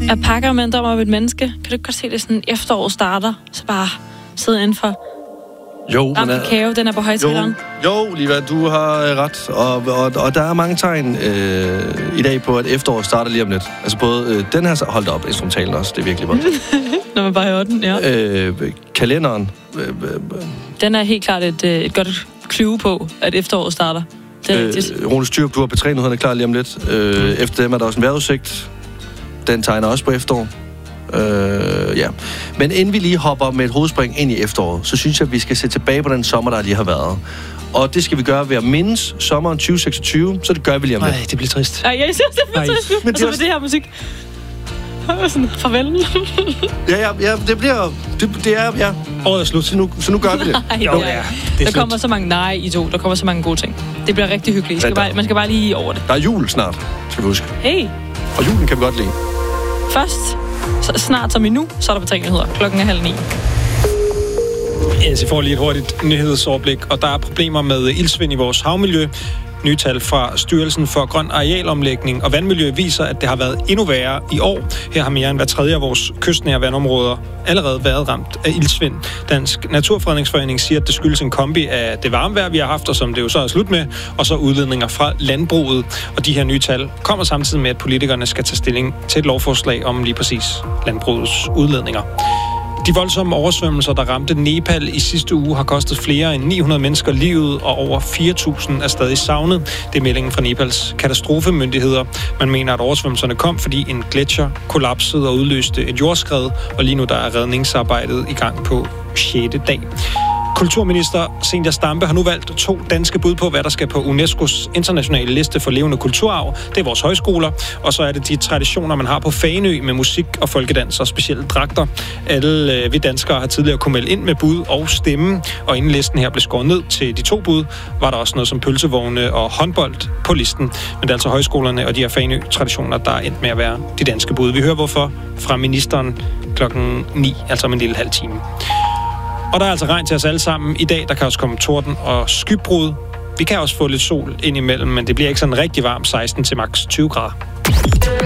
Jeg pakker med en drøm om et menneske. Kan du ikke godt se det sådan, efterår starter, så bare sidde indenfor? Jo, men kakao, den er på højtaleren. Jo, Liva, du har ret. Og der er mange tegn i dag på, at efteråret starter lige om lidt. Altså både den her... Hold op, instrumentalen også. Det er virkelig godt. Når man bare hører den, ja. Kalenderen. Den er helt klart et godt clue på, at efteråret starter. Rune Styrup, du har betrænet klar lige om lidt. Efter dem er der også en vejrudsigt. Den tegner også på efterår. Ja. Men inden vi lige hopper med et hovedspring ind i efteråret, så synes jeg, at vi skal se tilbage på den sommer, der lige har været. Og det skal vi gøre ved at mindes sommeren 2026, så det gør vi lige om lidt. Nej, det bliver trist. Ej, jeg synes, det bliver trist. Men og så med det her musik. Sådan, farvel. Ja, det bliver... Det er, ja. Året er slut. Så nu gør vi det. Der kommer så mange... Nej, der kommer så mange gode ting. Det bliver rigtig hyggeligt. Man skal bare lige over det. Der er jul snart, skal vi huske. Hey. Og julen kan vi godt lide. Først, snart som i nu, så er der betrænigheder. 8:30. Ja, så får lige et hurtigt nyhedsoverblik, og der er problemer med iltsvind i vores havmiljø. Nye tal fra Styrelsen for Grøn Arealomlægning og Vandmiljø viser, at det har været endnu værre i år. Her har mere end hver tredje af vores kystnære vandområder allerede været ramt af iltsvind. Dansk Naturfredningsforening siger, at det skyldes en kombi af det varme vejr, vi har haft, og som det jo så er slut med, og så udledninger fra landbruget. Og de her nye tal kommer samtidig med, at politikerne skal tage stilling til et lovforslag om lige præcis landbrugets udledninger. De voldsomme oversvømmelser, der ramte Nepal i sidste uge, har kostet flere end 900 mennesker livet, og over 4.000 er stadig savnet. Det er meldingen fra Nepals katastrofemyndigheder. Man mener, at oversvømmelserne kom, fordi en gletsjer kollapsede og udløste et jordskred, og lige nu der er redningsarbejdet i gang på 6. dag. Kulturminister Zenia Stampe har nu valgt 2 danske bud på, hvad der skal på UNESCO's internationale liste for levende kulturarv. Det er vores højskoler, og så er det de traditioner, man har på Fanø med musik og folkedans og specielle dragter. Alle vi danskere har tidligere kunnet melde ind med bud og stemme, og inden listen her blev skåret ned til de 2 bud, var der også noget som pølsevogne og håndbold på listen. Men det er altså højskolerne og de her Fanø-traditioner, der er endt med at være de danske bud. Vi hører hvorfor fra ministeren 9:00, altså om en lille halv time. Og der er altså regn til os alle sammen. I dag der kan også komme torden og skybrud. Vi kan også få lidt sol indimellem, men det bliver ikke sådan rigtig varmt, 16 til maks 20 grader.